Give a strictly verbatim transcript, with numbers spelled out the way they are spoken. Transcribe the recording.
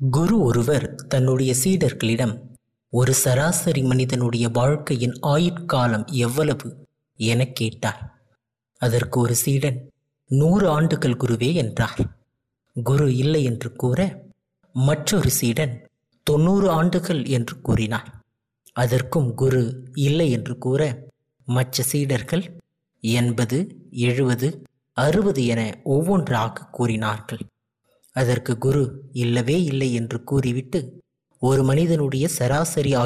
குரு ஒருவர் தன்னுடைய சீடர்களிடம், ஒரு சராசரி மனிதனுடைய வாழ்க்கையின் ஆயுட்காலம் எவ்வளவு என கேட்டார். அதற்கு ஒரு சீடன், நூறு ஆண்டுகள் குருவே என்றார். குரு இல்லை என்று கூற, மற்றொரு சீடன் தொண்ணூறு ஆண்டுகள் என்று கூறினார். அதற்கும் குரு இல்லை என்று கூற, மற்ற சீடர்கள் எண்பது, எழுபது, அறுபது என ஒவ்வொன்றாக கூறினார்கள். அதற்கு குரு இல்லவே இல்லை என்று கூறிவிட்டு, ஒரு மனிதனுடைய சராசரி